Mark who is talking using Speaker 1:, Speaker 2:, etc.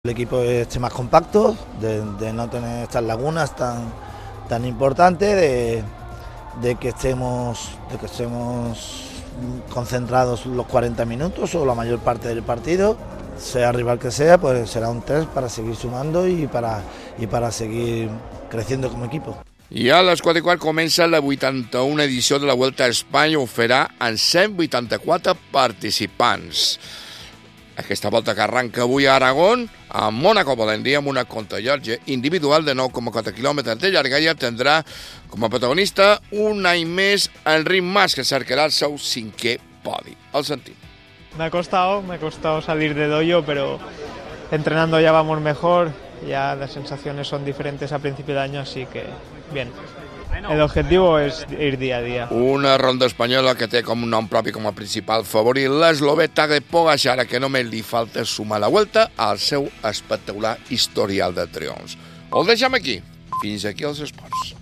Speaker 1: El equipo esté más compacto, de no tener estas lagunas tan importantes, de que estemos concentrados los 40 minutos o la mayor parte del partido, sea rival que sea, pues será un test para seguir sumando y para seguir creciendo como equipo.
Speaker 2: I a les 4:15 comença la 81a edició de la Vuelta a Espanya, ho farà amb 184 participants. Aquesta volta que arranca avui a Aragón, a Mónaco, València, amb una contrarellotge individual de 9,4 quilòmetres de llargària, tindrà com a protagonista un any més Enric Mas, que cercarà el seu 5è podi. El sentim.
Speaker 3: Me ha costado salir de dojo, pero entrenando ya vamos mejor, ya las sensaciones son diferentes a principio de año, así que bien. El objetivo es ir día a día.
Speaker 2: Una ronda espanyola que té com un nom propi com a principal favorit l'eslovè Tadej Pogačar, que només li falta sumar la Vuelta al seu espectacular historial de triomfs. Ho deixem aquí. Fins aquí els esports.